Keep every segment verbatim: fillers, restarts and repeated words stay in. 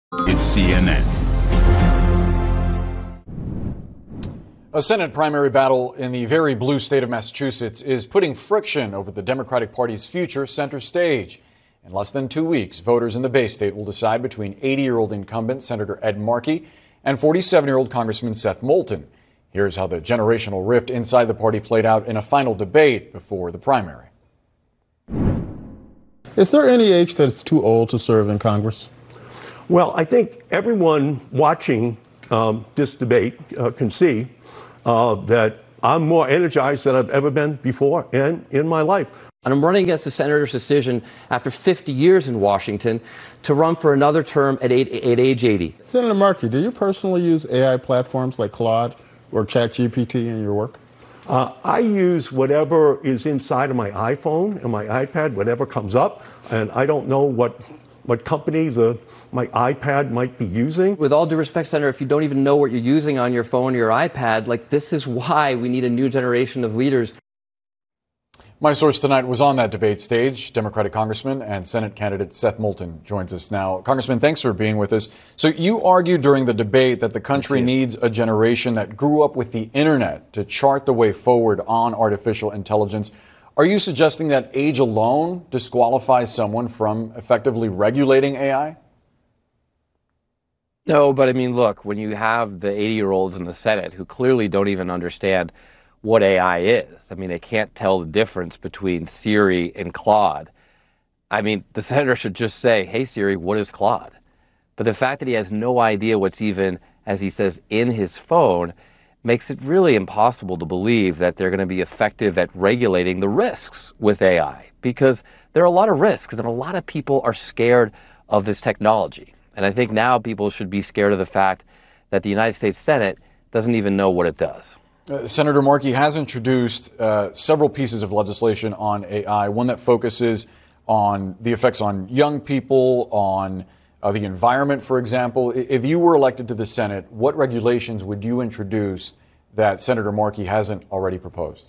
is C N N. A Senate primary battle in the very blue state of Massachusetts is putting friction over the Democratic Party's future center stage. In less than two weeks, voters in the Bay State will decide between eighty-year-old incumbent Senator Ed Markey and forty-seven-year-old Congressman Seth Moulton. Here's how the generational rift inside the party played out in a final debate before the primary. Is there any age that's too old to serve in Congress? Well, I think everyone watching um, this debate uh, can see uh, that I'm more energized than I've ever been before in, in my life. And I'm running against the senator's decision after fifty years in Washington to run for another term at, eight, at age eighty. Senator Markey, do you personally use A I platforms like Claude or ChatGPT in your work? Uh, I use whatever is inside of my iPhone and my iPad, whatever comes up, and I don't know what what company the, my iPad might be using. With all due respect, Senator, if you don't even know what you're using on your phone or your iPad, like this is why we need a new generation of leaders. My source tonight was on that debate stage. Democratic Congressman and Senate candidate Seth Moulton joins us now. Congressman, thanks for being with us. So you argued during the debate that the country needs a generation that grew up with the internet to chart the way forward on artificial intelligence. Are you suggesting that age alone disqualifies someone from effectively regulating A I? No, but I mean, look, when you have the eighty-year-olds in the Senate who clearly don't even understand what A I is, I mean, they can't tell the difference between Siri and Claude. I mean, the senator should just say, hey, Siri, what is Claude? But the fact that he has no idea what's even, as he says, in his phone makes it really impossible to believe that they're going to be effective at regulating the risks with A I, because there are a lot of risks and a lot of people are scared of this technology. And I think now people should be scared of the fact that the United States Senate doesn't even know what it does. Uh, Senator Markey has introduced uh, several pieces of legislation on A I, one that focuses on the effects on young people, on uh, the environment, for example. If you were elected to the Senate, what regulations would you introduce that Senator Markey hasn't already proposed?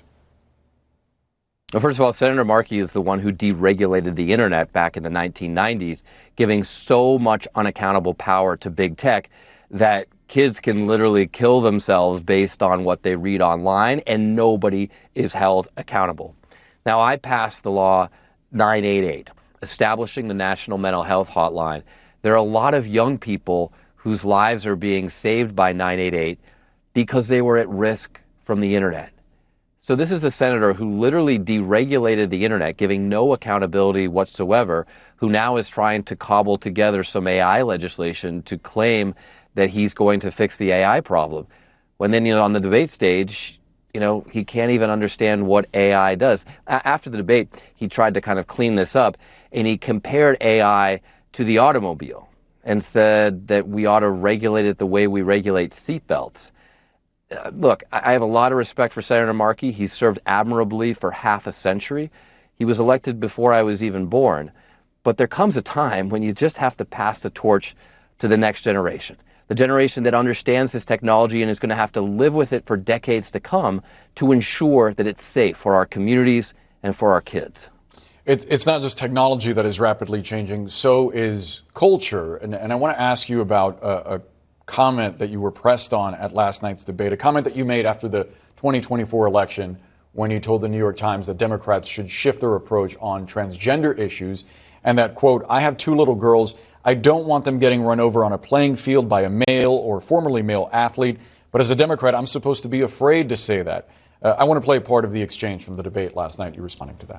Well, first of all, Senator Markey is the one who deregulated the internet back in the nineteen nineties, giving so much unaccountable power to big tech that kids can literally kill themselves based on what they read online, and nobody is held accountable. Now, I passed the law nine eighty-eight, establishing the National Mental Health Hotline. There are a lot of young people whose lives are being saved by nine eighty-eight because they were at risk from the internet. So this is the senator who literally deregulated the internet, giving no accountability whatsoever, who now is trying to cobble together some A I legislation to claim that he's going to fix the A I problem. When then, you know, on the debate stage, you know, he can't even understand what A I does. A- after the debate, he tried to kind of clean this up, and he compared A I to the automobile and said that we ought to regulate it the way we regulate seatbelts. Uh, look, I have a lot of respect for Senator Markey. He served admirably for half a century. He was elected before I was even born. But there comes a time when you just have to pass the torch to the next generation, the generation that understands this technology and is going to have to live with it for decades to come to ensure that it's safe for our communities and for our kids. It's, it's not just technology that is rapidly changing, so is culture. And, and I want to ask you about a, a comment that you were pressed on at last night's debate, a comment that you made after the twenty twenty-four election when you told the New York Times that Democrats should shift their approach on transgender issues, and that, quote, I have two little girls. I don't want them getting run over on a playing field by a male or formerly male athlete, but as a Democrat, I'm supposed to be afraid to say that. Uh, I want to play a part of the exchange from the debate last night. You responding to that.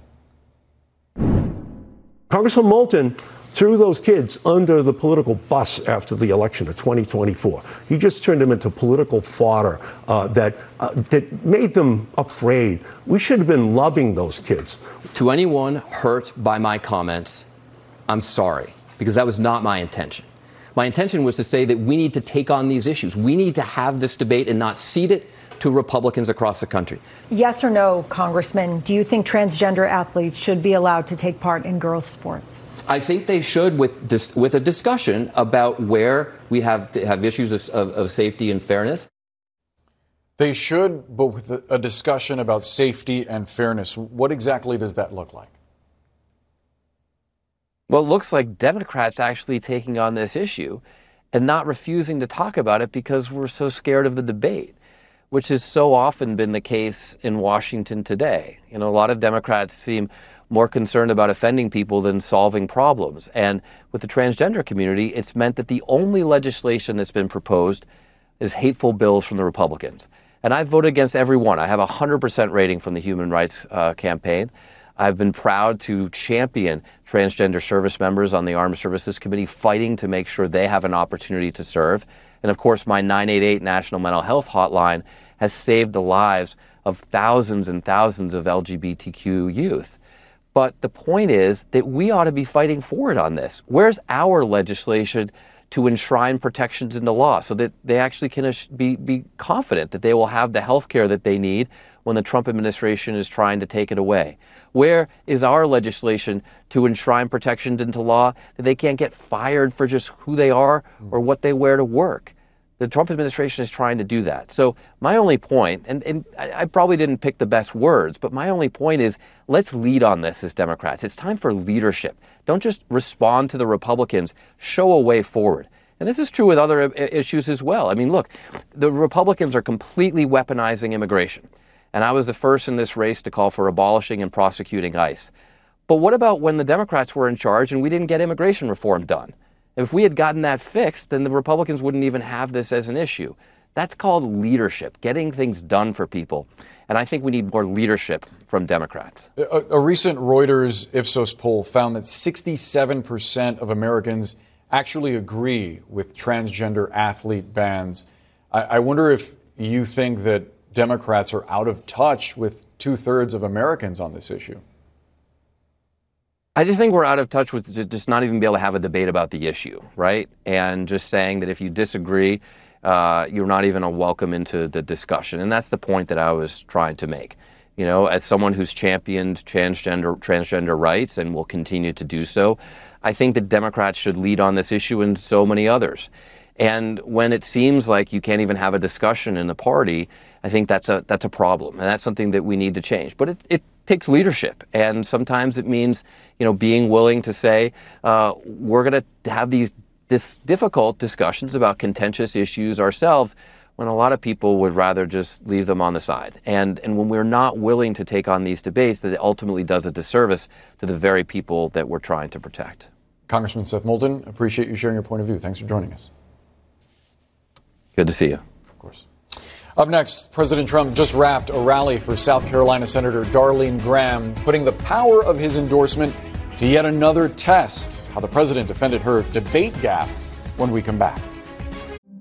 Congressman Moulton threw those kids under the political bus after the election of twenty twenty-four. He just turned them into political fodder uh, that uh, that made them afraid. We should have been loving those kids. To anyone hurt by my comments, I'm sorry, because that was not my intention. My intention was to say that we need to take on these issues. We need to have this debate and not cede it to Republicans across the country. Yes or no, Congressman, do you think transgender athletes should be allowed to take part in girls' sports? I think they should, with dis- with a discussion about where we have to have issues of, of, of safety and fairness. They should, but with a, a discussion about safety and fairness. What exactly does that look like? Well, it looks like Democrats actually taking on this issue and not refusing to talk about it because we're so scared of the debate, which has so often been the case in Washington today. You know, a lot of Democrats seem more concerned about offending people than solving problems. And with the transgender community, it's meant that the only legislation that's been proposed is hateful bills from the Republicans. And I've voted against every one. I have a one hundred percent rating from the Human Rights uh, Campaign. I've been proud to champion transgender service members on the Armed Services Committee, fighting to make sure they have an opportunity to serve. And of course, my nine eight eight National Mental Health Hotline has saved the lives of thousands and thousands of L G B T Q youth. But the point is that we ought to be fighting forward on this. Where's our legislation to enshrine protections in the law so that they actually can be, be confident that they will have the health care that they need when the Trump administration is trying to take it away? Where is our legislation to enshrine protections into law that they can't get fired for just who they are or what they wear to work? The Trump administration is trying to do that. So my only point, and, and I probably didn't pick the best words, but my only point is let's lead on this as Democrats. It's time for leadership. Don't just respond to the Republicans, show a way forward. And this is true with other issues as well. I mean, look, the Republicans are completely weaponizing immigration. And I was the first in this race to call for abolishing and prosecuting ICE. But what about when the Democrats were in charge and we didn't get immigration reform done? If we had gotten that fixed, then the Republicans wouldn't even have this as an issue. That's called leadership, getting things done for people. And I think we need more leadership from Democrats. A, a recent Reuters Ipsos poll found that sixty-seven percent of Americans actually agree with transgender athlete bans. I, I wonder if you think that Democrats are out of touch with two-thirds of Americans on this issue. I just think we're out of touch with just not even be able to have a debate about the issue, right? And just saying that if you disagree, uh, you're not even a welcome into the discussion. And that's the point that I was trying to make. You know, as someone who's championed transgender transgender rights and will continue to do so, I think that Democrats should lead on this issue and so many others. And when it seems like you can't even have a discussion in the party, I think that's a that's a problem, and that's something that we need to change. But it it takes leadership, and sometimes it means, you know, being willing to say uh, we're going to have these this difficult discussions about contentious issues ourselves, when a lot of people would rather just leave them on the side. And and when we're not willing to take on these debates, that it ultimately does a disservice to the very people that we're trying to protect. Congressman Seth Moulton, appreciate you sharing your point of view. Thanks for joining us. Good to see you. Of course. Up next, President Trump just wrapped a rally for South Carolina Senator Darlene Graham, putting the power of his endorsement to yet another test. How the president defended her debate gaffe when we come back.